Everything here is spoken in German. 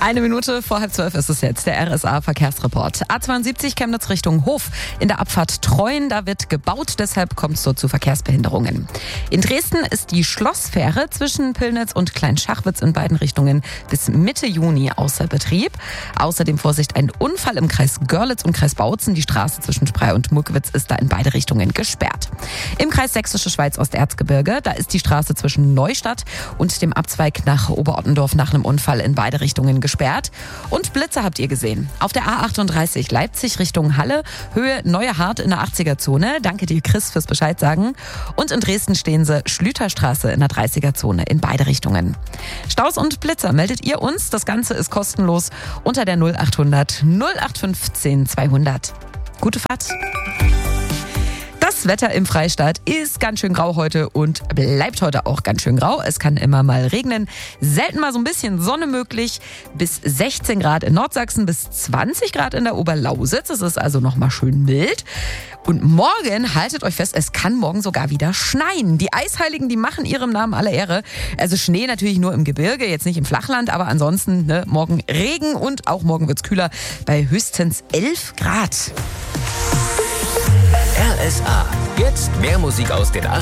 Eine Minute vor 11:30 ist es jetzt, der RSA-Verkehrsreport. A72 Chemnitz Richtung Hof. In der Abfahrt Treuen, da wird gebaut, deshalb kommt es dort zu Verkehrsbehinderungen. In Dresden ist die Schlossfähre zwischen Pillnitz und Kleinschachwitz in beiden Richtungen bis Mitte Juni außer Betrieb. Außerdem Vorsicht, ein Unfall im Kreis Görlitz und Kreis Bautzen. Die Straße zwischen Sprey und Muckwitz ist da in beide Richtungen gesperrt. Im Kreis Sächsische Schweiz-Osterzgebirge, da ist die Straße zwischen Neustadt und dem Abzweig nach Oberottendorf nach einem Unfall in beide Richtungen gesperrt. Und Blitze habt ihr gesehen. Auf der A38 Leipzig Richtung Halle, Höhe Neue Hart in der 80er-Zone. Danke dir, Chris, fürs Bescheid sagen. Und in Dresden stehen sie Schlüterstraße in der 30er-Zone in beide Richtungen. Staus und Blitzer meldet ihr uns. Das Ganze ist kostenlos unter der 0800 0815 200. Gute Fahrt. Das Wetter im Freistaat ist ganz schön grau heute und bleibt heute auch ganz schön grau. Es kann immer mal regnen, selten mal so ein bisschen Sonne möglich. Bis 16 Grad in Nordsachsen, bis 20 Grad in der Oberlausitz. Es ist also noch mal schön mild. Und morgen, haltet euch fest, es kann morgen sogar wieder schneien. Die Eisheiligen, die machen ihrem Namen alle Ehre. Also Schnee natürlich nur im Gebirge, jetzt nicht im Flachland, aber ansonsten morgen Regen und auch morgen wird's kühler bei höchstens 11 Grad. RSA. Jetzt mehr Musik aus den 80ern.